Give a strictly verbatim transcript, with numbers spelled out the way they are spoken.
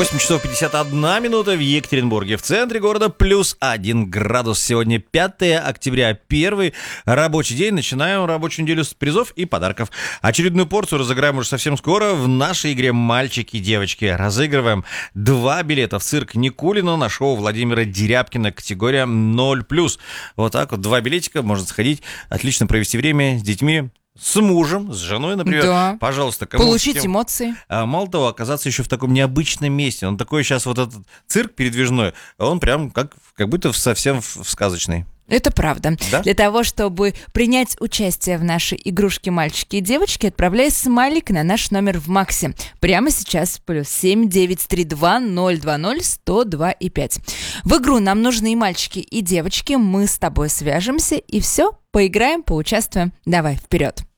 восемь часов пятьдесят одна минута в Екатеринбурге. В центре города плюс один градус. Сегодня пятое октября, первый рабочий день. Начинаем рабочую неделю с призов и подарков. Очередную порцию разыграем уже совсем скоро в нашей игре «Мальчики и девочки». Разыгрываем два билета в цирк Никулина на шоу Владимира Дерябкина, категория ноль плюс. Вот так вот, два билетика, можно сходить, отлично провести время с детьми. С мужем, с женой, например. Да. Пожалуйста, кому Получить хотим. эмоции. А мало того, оказаться еще в таком необычном месте. Он такой сейчас, вот этот цирк передвижной, он прям как, как будто совсем в, в сказочный. Это правда. Да? Для того, чтобы принять участие в нашей игрушке «Мальчики и девочки», отправляй смайлик на наш номер в Максе. Прямо сейчас плюс семь девять три два ноль два ноль сто два и пять. В игру нам нужны и мальчики, и девочки. Мы с тобой свяжемся, и все, поиграем, поучаствуем. Давай, вперед.